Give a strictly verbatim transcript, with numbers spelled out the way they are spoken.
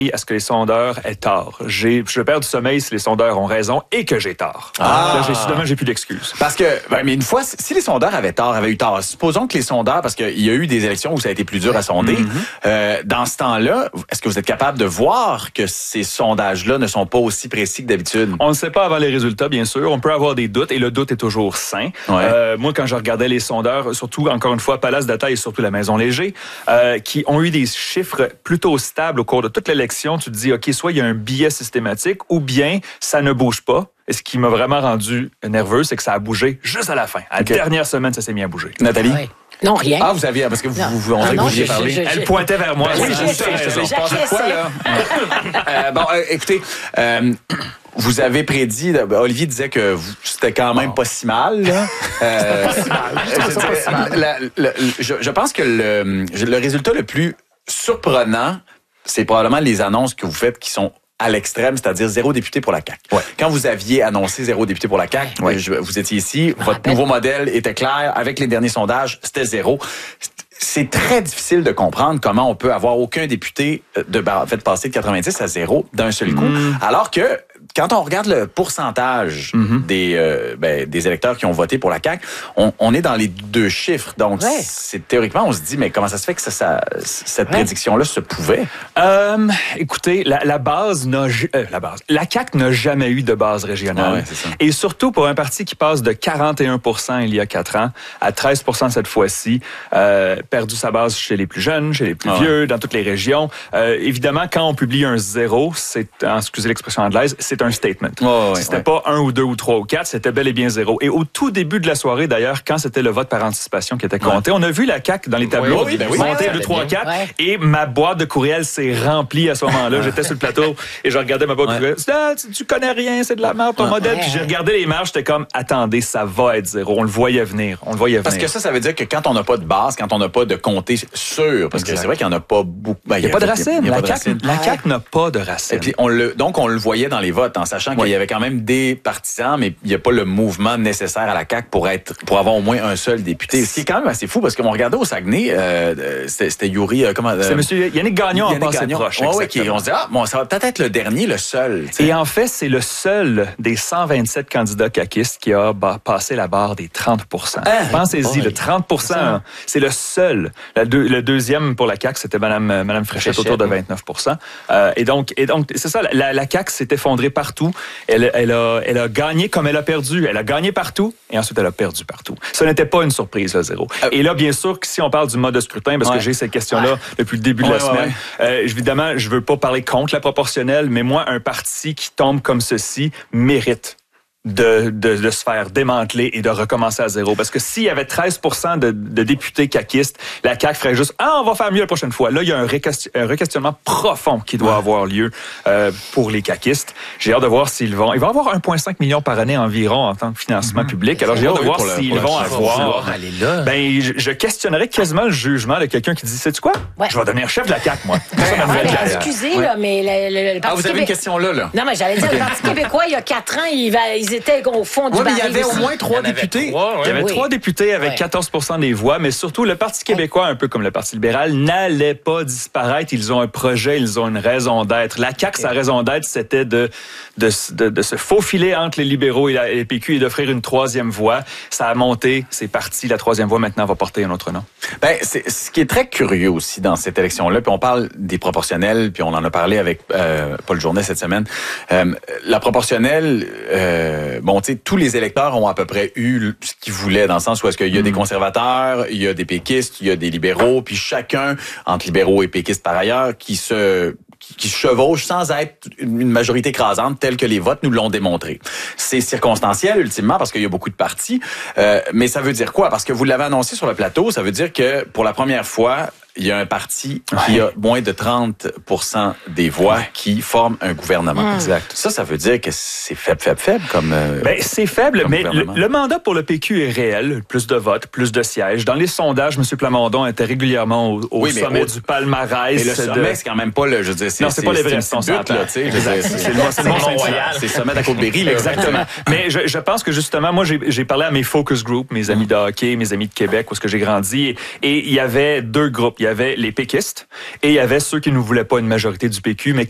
à ce que les sondeurs aient tort. J'ai, je perds du sommeil si les sondeurs ont raison et que j'ai tort. Ah. Là, j'ai, soudainement, j'ai plus d'excuses. Parce que, ben, mais une fois, si les sondeurs avaient tort, avaient eu tort, supposons que les sondeurs, parce qu'il y a eu des élections où ça a été plus dur à sonder, mm-hmm. euh, dans ce temps-là, est-ce que vous êtes capable de voir que ces sondages-là ne sont pas aussi précis que d'habitude? On ne sait pas avant les résultats, bien sûr. On peut avoir des doutes et le doute est toujours sain. Ouais. Euh, moi, quand je regardais les sondeurs, surtout, encore une fois, Palace Data et surtout la Maison Léger, euh, qui ont eu des chiffres plutôt stables au cours de toute l'élection, tu te dis, OK, soit il y a un biais systématique ou bien ça ne bouge pas. Et ce qui m'a vraiment rendu nerveux, c'est que ça a bougé juste à la fin. À okay. la dernière semaine, ça s'est mis à bouger. Nathalie? Oui. Non, rien. Ah, vous aviez, parce que vous, vous, on ah, vous vouliez parler. Je, je, Elle pointait vers moi. Ben, oui, j'ai raison. Je pensais quoi, là? euh, bon, euh, écoutez, euh, vous avez prédit, Olivier disait que vous, c'était quand même bon. pas si mal. Là. Euh, pas si mal. Je, je, pas si mal. La, la, je, je pense que le, le résultat le plus surprenant, c'est probablement les annonces que vous faites qui sont à l'extrême, c'est-à-dire zéro député pour la C A Q. Ouais. Quand vous aviez annoncé zéro député pour la C A Q, ouais. je, vous étiez ici, votre rappelle. nouveau modèle était clair. Avec les derniers sondages, c'était zéro. C'est très difficile de comprendre comment on peut avoir aucun député de en fait passer de quatre-vingt-dix à zéro d'un seul coup, mmh. alors que quand on regarde le pourcentage mm-hmm. des, euh, ben, des électeurs qui ont voté pour la C A Q, on, on est dans les deux chiffres. Donc, ouais. c'est, théoriquement, on se dit, mais comment ça se fait que ça, ça, cette ouais. prédiction-là se pouvait? Euh, écoutez, la, la base n'a... Euh, la base. La C A Q n'a jamais eu de base régionale. Ah ouais, c'est ça. Et surtout pour un parti qui passe de quarante et un pour cent il y a quatre ans à treize pour cent cette fois-ci, euh, perdu sa base chez les plus jeunes, chez les plus ah vieux, ouais. dans toutes les régions. Euh, évidemment, quand on publie un zéro, c'est, excusez l'expression anglaise, c'est un statement. Oh, ouais, c'était ouais. pas un ou deux ou trois ou quatre, c'était bel et bien zéro. Et au tout début de la soirée, d'ailleurs, quand c'était le vote par anticipation qui était compté, ouais. on a vu la C A Q dans les tableaux oui, oui, ben oui. monter deux, trois, quatre, et ma boîte de courriel s'est remplie à ce moment-là. J'étais sur le plateau et je regardais ma boîte ouais. de courriel. Ah, tu, tu connais rien, c'est de la merde ton ouais. modèle. Ouais. Puis j'ai regardé les marges, j'étais comme, attendez, ça va être zéro. On le voyait venir. On le voyait venir. Parce que ça, ça veut dire que quand on n'a pas de base, quand on n'a pas de comté sûr, parce exact. que c'est vrai qu'il n'y en a pas beaucoup. Ben, il n'y a, a pas de racines. La C A Q n'a pas de racines. Et puis on le, donc on le voyait dans les votes, en sachant qu'il y avait quand même des partisans, mais il n'y a pas le mouvement nécessaire à la C A Q pour être, pour avoir au moins un seul député. Ce qui est quand même assez fou, parce qu'on regardait au Saguenay, euh, c'était, c'était Yuri, euh, comment... Euh, c'est monsieur Yannick Gagnon en passé proche. Ouais, ouais, qui, on se dit, ah, bon, ça va peut-être être le dernier, le seul. T'sais. Et en fait, c'est le seul des cent vingt-sept candidats caquistes qui a bah, passé la barre des trente pour cent. Ah, Pensez-y, boy. le trente pour cent, c'est, c'est le seul. La deux, le deuxième pour la C A Q, c'était Mme, Mme Fréchette, Fréchette, autour de vingt-neuf pour cent. Euh, et, donc, et donc, c'est ça, la, la C A Q s'est effondrée partout. Elle, elle, a, elle a gagné comme elle a perdu. Elle a gagné partout et ensuite elle a perdu partout. Ce n'était pas une surprise, le zéro. Euh, et là, bien sûr, que si on parle du mode de scrutin, parce ouais. que j'ai cette question-là ouais. depuis le début de ouais, la ouais, semaine, ouais. Euh, évidemment, je veux pas parler contre la proportionnelle, mais moi, un parti qui tombe comme ceci mérite De, de, de se faire démanteler et de recommencer à zéro. Parce que s'il y avait treize pour cent de, de députés caquistes, la C A Q ferait juste « Ah, on va faire mieux la prochaine fois ». Là, il y a un, réquestion, un requestionnement profond qui doit ouais. avoir lieu euh, pour les caquistes. J'ai hâte de voir s'ils vont... Ils vont avoir un virgule cinq million par année environ en tant que financement mm-hmm. public. Alors, j'ai hâte de voir le, s'ils vont avoir... Ben, je, je questionnerais quasiment le jugement de quelqu'un qui dit « Sais-tu quoi? Ouais. Je vais devenir chef de la C A Q, moi. » Excusez, ouais. là, mais le, le, le Parti Ah, vous avez Québec... une question là, là? Non, mais j'allais dire, le Parti québécois, il y a quatre ans, il va... Ils étaient au fond du ouais, baril. Mais il y avait aussi. au moins trois députés. Trois, ouais. Il y avait oui. trois députés avec ouais. quatorze pour cent des voix, mais surtout le Parti québécois, un peu comme le Parti libéral, n'allait pas disparaître. Ils ont un projet, ils ont une raison d'être. La C A Q, okay. sa raison d'être, c'était de, de, de, de se faufiler entre les libéraux et, la, et les P Q et d'offrir une troisième voie. Ça a monté, c'est parti. La troisième voie, maintenant, va porter un autre nom. Ben, c'est, ce qui est très curieux aussi dans cette élection-là, puis on parle des proportionnels, puis on en a parlé avec euh, Paul Journet cette semaine. Euh, la proportionnelle, euh, bon, tu sais, tous les électeurs ont à peu près eu ce qu'ils voulaient, dans le sens où est-ce qu'il y a mmh. des conservateurs, il y a des péquistes, il y a des libéraux, puis chacun, entre libéraux et péquistes par ailleurs, qui se qui chevauchent sans être une majorité écrasante telle que les votes nous l'ont démontré. C'est circonstanciel, ultimement, parce qu'il y a beaucoup de partis, euh, mais ça veut dire quoi? Parce que vous l'avez annoncé sur le plateau, ça veut dire que pour la première fois, il y a un parti ouais. qui a moins de trente pour cent des voix ouais. qui forment un gouvernement. Mmh. Exact. Ça, ça veut dire que c'est faible, faible, faible comme euh, ben, c'est faible, mais le, le mandat pour le P Q est réel. Plus de votes, plus de sièges. Dans les sondages, M. Plamondon était régulièrement au, au oui, sommet au, du palmarès. Mais le sommet, de... c'est quand même pas le... Je veux dire, c'est, non, c'est, c'est pas les vrais responsables. C'est le Mont-Royal. C'est le sommet d'Acôte-Berry. Exactement. Mais je, je pense que justement, moi, j'ai, j'ai parlé à mes focus group, mes amis de hockey, mes amis de Québec, où est-ce que j'ai grandi, et, et il y avait deux groupes. Il y avait les péquistes et il y avait ceux qui ne voulaient pas une majorité du P Q, mais